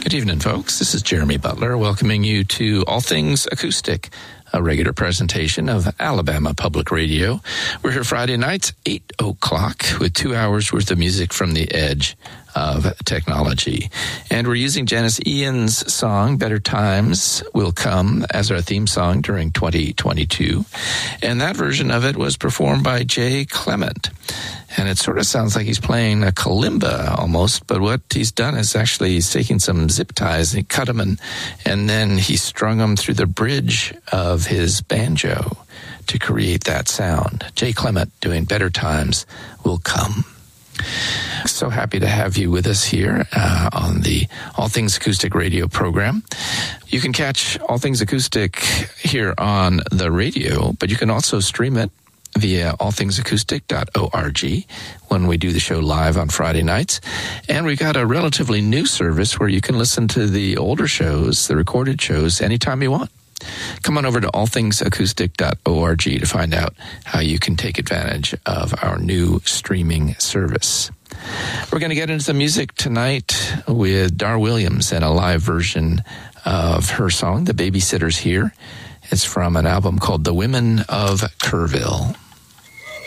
Good evening, folks. This is Jeremy Butler welcoming you to All Things Acoustic, a regular presentation of Alabama Public Radio. We're here Friday nights, 8 o'clock, with 2 hours worth of music from the edge of technology. And we're using Janice Ian's song, Better Times Will Come, as our theme song during 2022. And that version of it was performed by Jay Clement. And it sort of sounds like he's playing a kalimba almost, but what he's done is actually he's taken some zip ties and he cut them and then he strung them through the bridge of his banjo to create that sound. Jay Clement doing Better Times Will Come. So happy to have you with us here on the All Things Acoustic radio program. You can catch All Things Acoustic here on the radio, but you can also stream it via allthingsacoustic.org when we do the show live on Friday nights. And we've got a relatively new service where you can listen to the older shows, the recorded shows, anytime you want. Come on over to allthingsacoustic.org to find out how you can take advantage of our new streaming service. We're going to get into the music tonight with Dar Williams and a live version of her song, The Babysitter's Here. It's from an album called The Women of Kerrville.